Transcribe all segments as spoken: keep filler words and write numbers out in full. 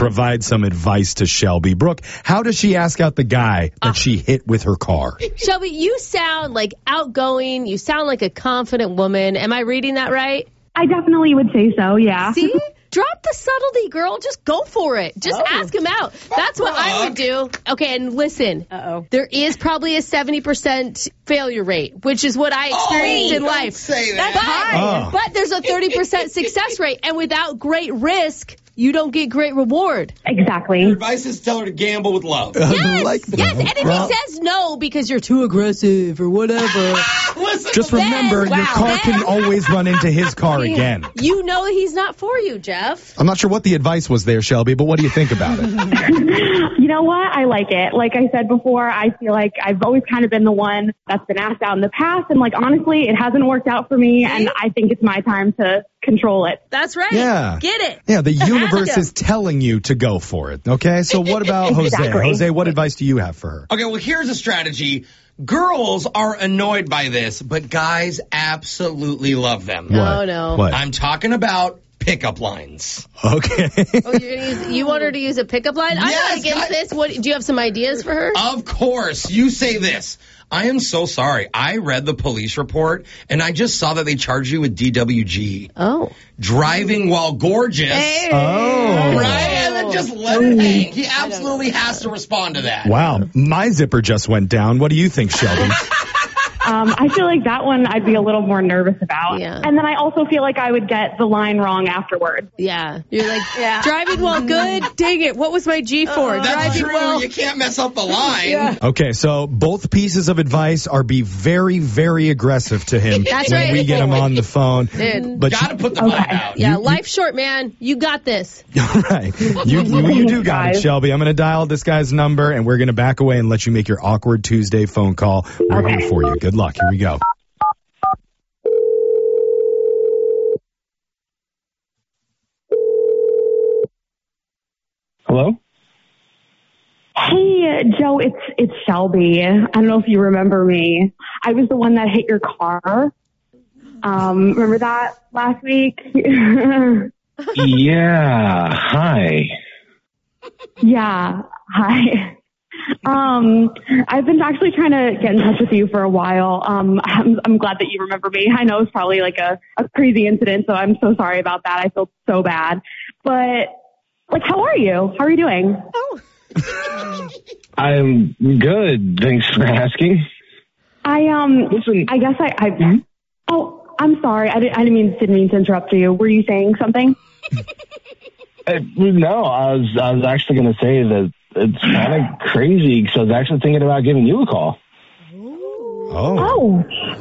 provide some advice to Shelby. Brooke, how does she ask out the guy that uh, she hit with her car? Shelby, you sound like outgoing. You sound like a confident woman. Am I reading that right? I definitely would say so, yeah. See? Drop the subtlety, girl. Just go for it. Just oh. ask him out. That's what I would do. Okay, and listen. Uh-oh. There is probably a seventy percent failure rate, which is what I experienced oh, in life. Don't say that. But, oh. but there's a thirty percent success rate, and without great risk, you don't get great reward. Exactly. Your advice is tell her to gamble with love. Yes, like that. yes. And if well, he says no because you're too aggressive or whatever. Just remember, then, your wow, car then, can always run into his car again. You know he's not for you, Jeff. I'm not sure what the advice was there, Shelby, but what do you think about it? You know what? I like it. Like I said before, I feel like I've always kind of been the one that's been asked out in the past. And like, honestly, it hasn't worked out for me. And I think it's my time to control it. That's right. Yeah. Get it. Yeah, the universe is telling you to go for it. Okay, so what about exactly. Jose? Jose, what advice do you have for her? Okay, well, here's a strategy. Girls are annoyed by this, but guys absolutely love them. What? Oh, no. What? I'm talking about pickup lines. Okay. Oh, you're gonna use, you want her to use a pickup line? I'm Yes, not against I, this. What, do you have some ideas for her? Of course. You say this. I am so sorry. I read the police report, and I just saw that they charged you with D W G. Oh. Driving while gorgeous. Hey. Oh. Right? And then just let it hang. He absolutely has to respond to that. Wow. My zipper just went down. What do you think, Sheldon? Um, I feel like that one I'd be a little more nervous about. Yeah. And then I also feel like I would get the line wrong afterwards. Yeah. You're like, yeah. Driving well, good. Dang it. What was my G for? Uh, that's Driving true. well. You can't mess up the line. Yeah. Okay, so both pieces of advice are be very, very aggressive to him That's when right. we get him on the phone. Dude. But Gotta put the Okay. vibe out. Yeah, You- life's short, man. You got this. right. You, you, you do got it, Guys. Shelby. I'm going to dial this guy's number, and we're going to back away and let you make your awkward Tuesday phone call. We're Okay. here for you. Good luck. Here we go. Hello? Hey, Joe, it's it's Shelby. I don't know if you remember me. I was the one that hit your car. Um, remember that last week? Yeah. Hi. Yeah. Hi. Um, I've been actually trying to get in touch with you for a while. Um, I'm, I'm glad that you remember me. I know it's probably like a, a crazy incident, so I'm so sorry about that. I feel so bad. But, like, how are you? How are you doing? Oh. I'm good. Thanks for asking. I, um, Listen. I guess I, I, oh, I'm sorry. I didn't, I didn't mean, didn't mean to interrupt you. Were you saying something? Uh, no, I was I was actually going to say that it's kind of crazy because I was actually thinking about giving you a call. Oh.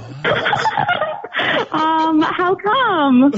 Oh. um, how come?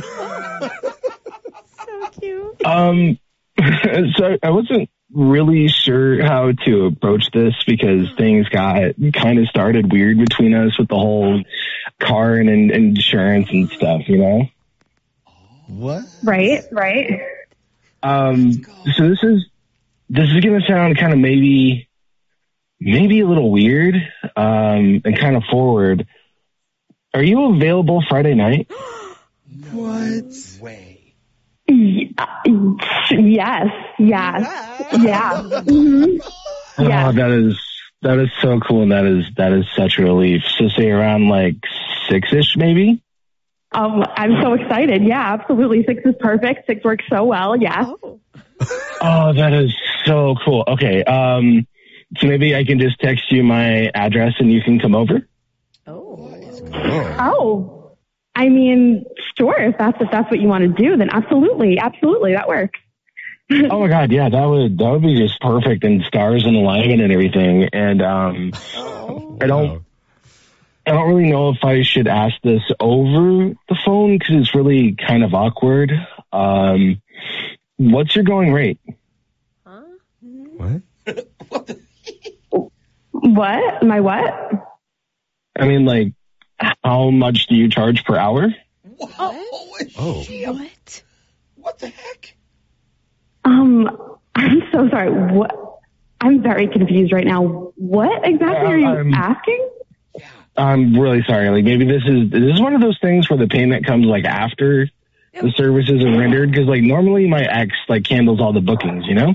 So cute. Um, so I wasn't really sure how to approach this because things got kind of started weird between us with the whole car and, and insurance and stuff, you know? What? Right, right. Um, so this is, this is going to sound kind of maybe, maybe a little weird, um, and kind of forward. Are you available Friday night? What? Way. Y- uh, yes, yes, yeah. Mm-hmm. Oh, Yeah. that is, that is so cool. And that is, that is such a relief. So say around like six-ish maybe? Um, I'm so excited. Yeah, absolutely. Six is perfect. Six works so well. Yeah. Oh. Oh, that is so cool. Okay. Um, so maybe I can just text you my address and you can come over? Oh. Oh, I mean, sure. If that's, if that's what you want to do, then absolutely. Absolutely. That works. Oh my God. Yeah, that would, that would be just perfect and stars and alignment and everything. And, um, Oh. I don't, I don't really know if I should ask this over the phone because it's really kind of awkward. Um, what's your going rate? Huh? What? What the? What? My what? I mean, like, how much do you charge per hour? What? Oh. Oh. What? What the heck? Um, I'm so sorry. What? I'm very confused right now. What exactly are you Um, asking? I'm really sorry. Like maybe this is this is one of those things where the payment comes like after the services are rendered because like normally my ex like handles all the bookings, you know.